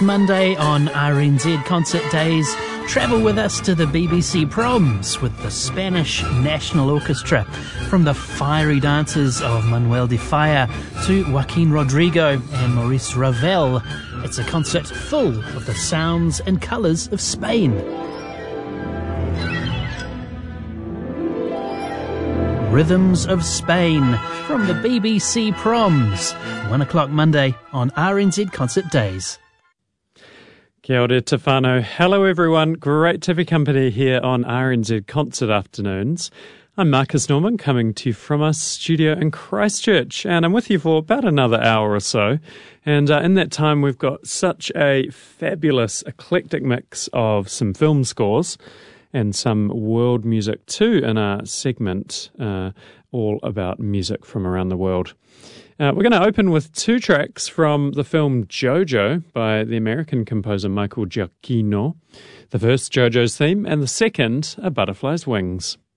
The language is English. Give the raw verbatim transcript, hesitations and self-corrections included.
Monday on R N Z Concert Days, travel with us to the B B C Proms with the Spanish National Orchestra, from the fiery dances of Manuel de Falla to Joaquin Rodrigo and Maurice Ravel. It's a concert full of the sounds and colours of Spain. Rhythms of Spain from the B B C Proms, one o'clock Monday on R N Z Concert Days. Kia ora te whānau. Hello everyone, great to be company here on R N Z Concert Afternoons. I'm Marcus Norman, coming to you from our studio in Christchurch, and I'm with you for about another hour or so. And uh, in that time we've got such a fabulous eclectic mix of some film scores and some world music too in our segment uh, all about music from around the world. Uh, we're going to open with two tracks from the film Jojo by the American composer Michael Giacchino. The first, Jojo's theme, and the second, A Butterfly's Wings.